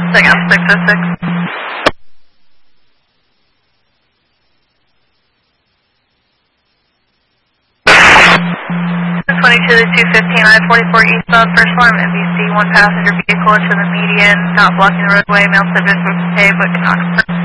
Second 606. 22 to 215 I-44 eastbound, first alarm, NBC, one passenger vehicle to the median, not blocking the roadway, male subject was okay, but cannot confirm.